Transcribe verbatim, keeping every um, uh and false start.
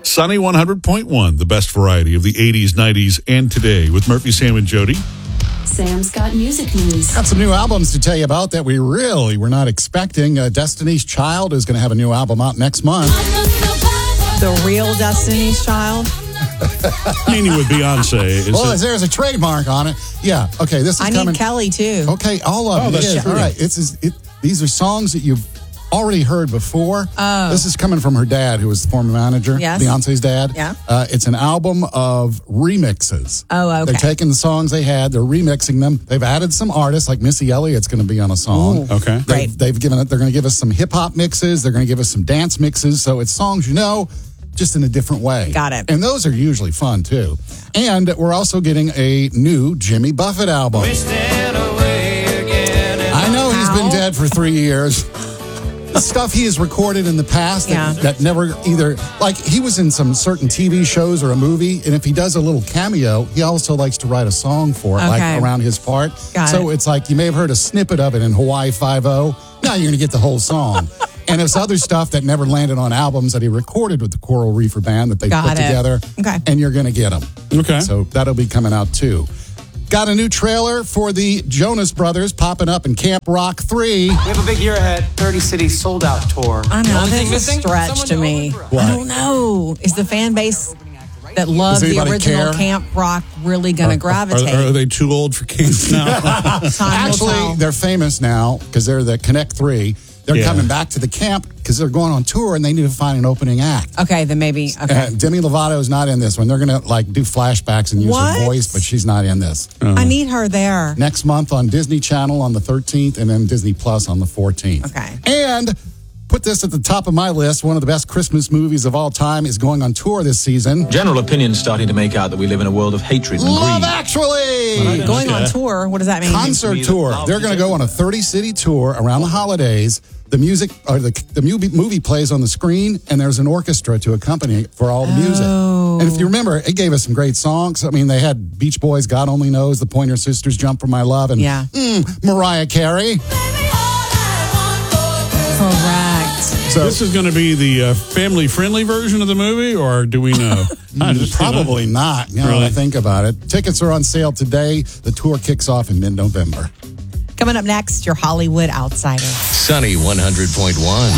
Sunny one hundred point one, the best variety of the eighties, nineties, and today with Murphy, Sam, and Jody. Sam's got music news. Got some new albums to tell you about that we really were not expecting. Uh, Destiny's Child is going to have a new album out next month. The real Destiny's Child? Meaning with Beyonce. Is well, it? There's a trademark on it. Yeah, okay, this is I coming. need Kelly, too. Okay, all of Oh, them. that's It is. true. All right, it's, it's, it, these are songs that you've already heard before. Oh. This is coming from her dad, who was the former manager, Yes. Beyonce's dad. Yeah. Uh, it's an album of remixes. Oh, okay. They're taking the songs they had, they're remixing them. They've added some artists, like Missy Elliott's going to be on a song. Ooh. Okay. They've, Great. they've given it. They're going to give us some hip hop mixes. They're going to give us some dance mixes. So it's songs you know, just in a different way. Got it. And those are usually fun too. And we're also getting a new Jimmy Buffett album. I know he's been Ow. dead for three years. The stuff he has recorded in the past that, Yeah. that never either, like he was in some certain T V shows or a movie, and if he does a little cameo, he also likes to write a song for it, Okay. like around his part. Got so it. it's like you may have heard a snippet of it in Hawaii Five-O. Now you're going to get the whole song. And it's other stuff that never landed on albums that he recorded with the Coral Reefer Band that they Got put it. together. Okay. And you're going to get them. Okay. So that'll be coming out too. Got a new trailer for the Jonas Brothers popping up in Camp Rock three. We have a big year ahead. thirty cities sold out tour. I The know, only that's thing a missing? stretch Someone to me. open for us. What? I don't know. Is the fan base that loves Does the anybody original care? Camp Rock really going to gravitate? Are, are they too old for camp now? Time will Actually, tell. they're famous now because they're the Connect Three. They're Yeah. coming back to the camp because they're going on tour and they need to find an opening act. Okay, then maybe. Okay. Uh, Demi Lovato is not in this one. They're going to like do flashbacks and use What? her voice, but she's not in this. I need her there. Next month on Disney Channel on the thirteenth and then Disney Plus on the fourteenth. Okay. And put this at the top of my list. One of the best Christmas movies of all time is going on tour this season. General opinion's starting to make out that we live in a world of hatred and Love greed. Actually! Going on tour, what does that mean? Concert tour. They're going to go on a thirty-city tour around the holidays. The music or the the movie, movie plays on the screen, and there's an orchestra to accompany it for all the music. Oh. And if you remember, it gave us some great songs. I mean, they had Beach Boys, God Only Knows, the Pointer Sisters, Jump for My Love, and Yeah. mm, Mariah Carey. Correct. So This is going to be the uh, family-friendly version of the movie, or do we know? I just, you know. probably not. You know, Really? I think about it. Tickets are on sale today. The tour kicks off in mid-November. Coming up next, your Hollywood Outsider. Sunny one hundred point one.